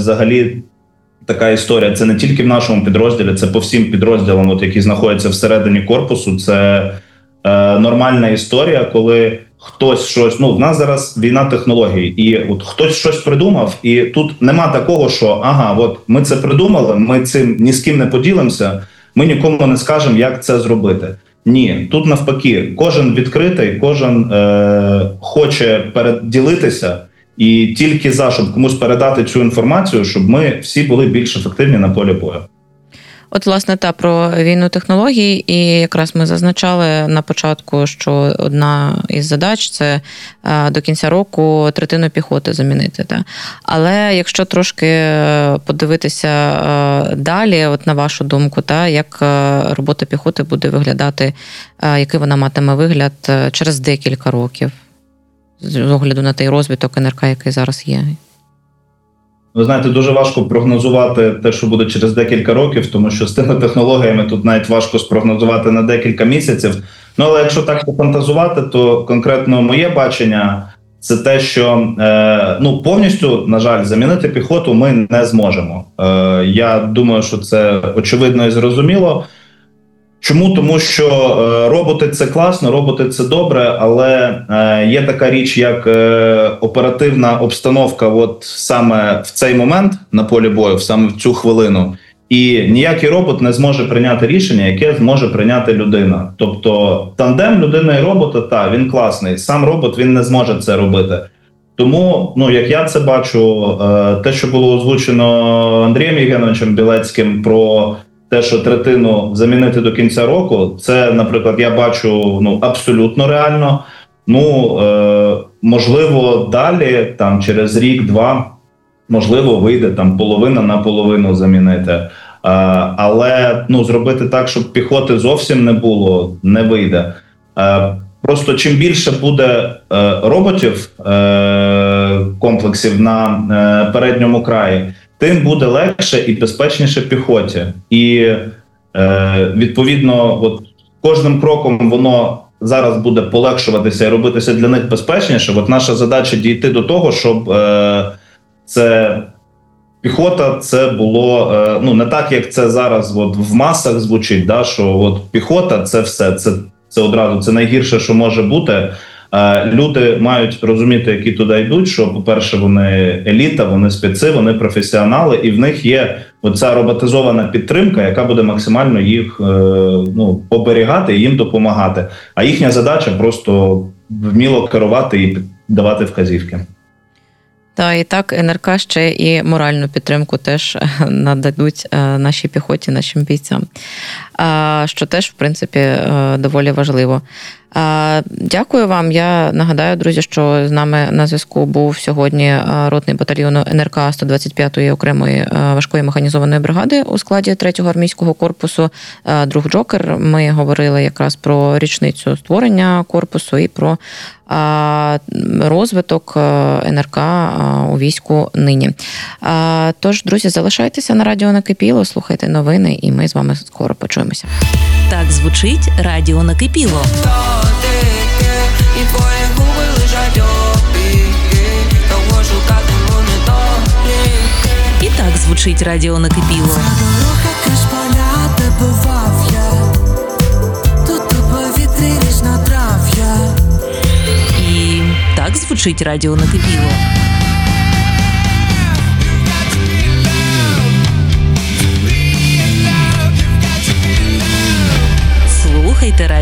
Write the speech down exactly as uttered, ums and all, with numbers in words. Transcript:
взагалі така історія. Це не тільки в нашому підрозділі, це по всім підрозділам, от, які знаходяться всередині корпусу. Це е, нормальна історія, коли хтось щось, ну, в нас зараз війна технологій, і от хтось щось придумав, і тут нема такого, що ага, от ми це придумали, ми цим ні з ким не поділимося, ми нікому не скажемо, як це зробити. Ні, тут навпаки, кожен відкритий, кожен е, хоче переділитися, і тільки за, щоб комусь передати цю інформацію, щоб ми всі були більш ефективні на полі бою. От, власне, та про війну технологій, і якраз ми зазначали на початку, що одна із задач – це до кінця року третину піхоти замінити. Та? Але якщо трошки подивитися далі, от на вашу думку, та, як робота піхоти буде виглядати, який вона матиме вигляд через декілька років, з огляду на той розвиток ен ер ка, який зараз є? Ви знаєте, дуже важко прогнозувати те, що буде через декілька років, тому що з тими технологіями тут навіть важко спрогнозувати на декілька місяців. Ну, але якщо так пофантазувати, то конкретно моє бачення – це те, що е, ну, повністю, на жаль, замінити піхоту ми не зможемо. Е, я думаю, що це очевидно і зрозуміло. Чому? Тому що е, роботи – це класно, роботи – це добре, але е, є така річ, як е, оперативна обстановка от саме в цей момент на полі бою, саме в цю хвилину. І ніякий робот не зможе прийняти рішення, яке зможе прийняти людина. Тобто тандем людини і робота, та, він класний, сам робот він не зможе це робити. Тому, ну, як я це бачу, е, те, що було озвучено Андрієм Євгеновичем Білецьким про те, що третину замінити до кінця року, це, наприклад, я бачу ну, абсолютно реально. Ну, е, можливо, далі, там, через рік-два, можливо, вийде там половина на половину замінити. Е, але ну, зробити так, щоб піхоти зовсім не було, не вийде. Е, просто чим більше буде е, роботів, е, комплексів на е, передньому краї, тим буде легше і безпечніше піхоті. І, е, відповідно, от кожним кроком воно зараз буде полегшуватися і робитися для них безпечніше. От наша задача дійти до того, щоб е, це піхота, це було, е, ну, не так, як це зараз от в масах звучить, да, що от піхота – це все, це, це одразу, це найгірше, що може бути. Люди мають розуміти, які туди йдуть, що, по-перше, вони еліта, вони спеці, вони професіонали, і в них є оця роботизована підтримка, яка буде максимально їх ну, оберігати і їм допомагати. А їхня задача просто вміло керувати і давати вказівки. Та і так ен ер ка ще і моральну підтримку теж нададуть нашій піхоті, нашим бійцям, що теж, в принципі, доволі важливо. Дякую вам. Я нагадаю, друзі, що з нами на зв'язку був сьогодні ротний батальйону ен ер ка сто двадцять п'ятої окремої важкої механізованої бригади у складі третього армійського корпусу друг Джокер. Ми говорили якраз про річницю створення корпусу і про розвиток ен ер ка у війську нині. Тож, друзі, залишайтеся на радіо Накипіло, слухайте новини, і ми з вами скоро почуємося. Так звучить радіо Накипіло. І твої губи лежать опіки, того шукатиму недоліки. І так звучить радіо Накипіло. Це дорога крізь поля, де бував я. Тут у повітрі різна трав'я. І так звучить радіо Накипіло. Слухайте радіо